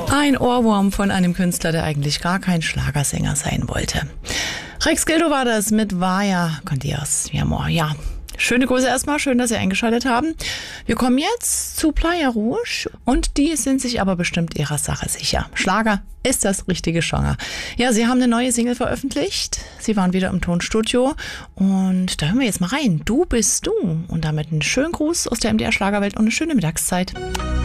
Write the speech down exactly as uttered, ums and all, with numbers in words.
Ein Ohrwurm von einem Künstler, der eigentlich gar kein Schlagersänger sein wollte. Rex Gildo war das mit Vaya con Dios, mi amor. Ja, schöne Grüße erstmal, schön, dass Sie eingeschaltet haben. Wir kommen jetzt zu Playa Rouge und die sind sich aber bestimmt ihrer Sache sicher. Schlager ist das richtige Genre. Ja, sie haben eine neue Single veröffentlicht. Sie waren wieder im Tonstudio und da hören wir jetzt mal rein. Du bist du. Und damit einen schönen Gruß aus der M D R Schlagerwelt und eine schöne Mittagszeit.